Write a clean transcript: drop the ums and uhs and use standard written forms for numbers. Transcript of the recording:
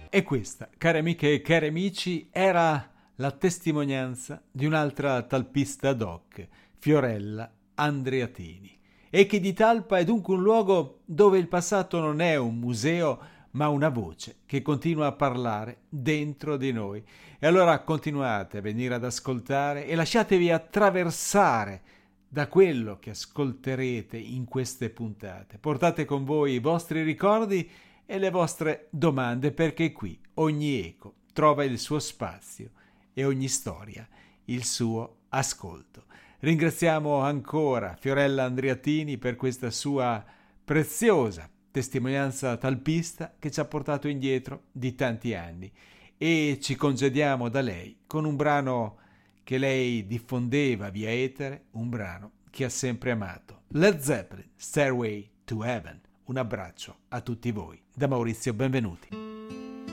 E questa, care amiche e cari amici, era la testimonianza di un'altra talpista doc, Fiorella Andreatini. E che di Talpa è dunque un luogo dove il passato non è un museo, ma una voce che continua a parlare dentro di noi. E allora continuate a venire ad ascoltare e lasciatevi attraversare da quello che ascolterete in queste puntate. Portate con voi i vostri ricordi e le vostre domande, perché qui ogni eco trova il suo spazio e ogni storia il suo ascolto. Ringraziamo ancora Fiorella Andreatini per questa sua preziosa testimonianza talpista che ci ha portato indietro di tanti anni, e ci congediamo da lei con un brano che lei diffondeva via etere, un brano che ha sempre amato, Led Zeppelin, Stairway to Heaven. Un abbraccio a tutti voi da Maurizio Benvenuti.